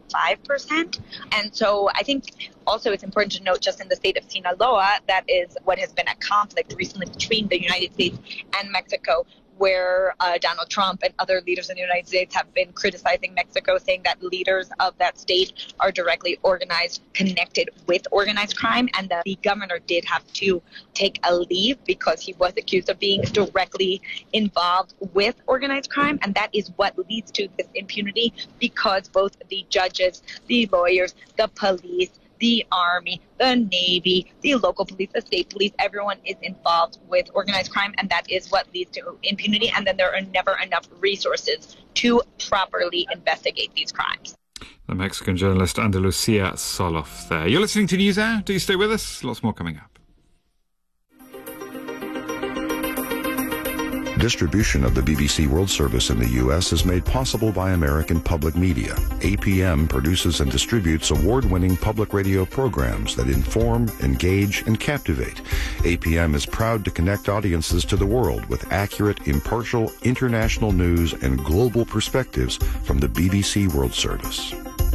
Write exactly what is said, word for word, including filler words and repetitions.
five percent. And so I think also it's important to note just in the state of Sinaloa, that is what has been a conflict recently between the United States and Mexico, where uh, Donald Trump and other leaders in the United States have been criticizing Mexico, saying that leaders of that state are directly organized, connected with organized crime, and that the governor did have to take a leave because he was accused of being directly involved with organized crime, and that is what leads to this impunity, because both the judges, the lawyers, the police, the Army, the Navy, the local police, the state police, everyone is involved with organized crime, and that is what leads to impunity. And then there are never enough resources to properly investigate these crimes. The Mexican journalist Andalucia Soloff there. You're listening to NewsHour. Do you stay with us? Lots more coming up. Distribution of the B B C World Service in the U S is made possible by American Public Media. A P M produces and distributes award-winning public radio programs that inform, engage, and captivate. A P M is proud to connect audiences to the world with accurate, impartial, international news and global perspectives from the B B C World Service.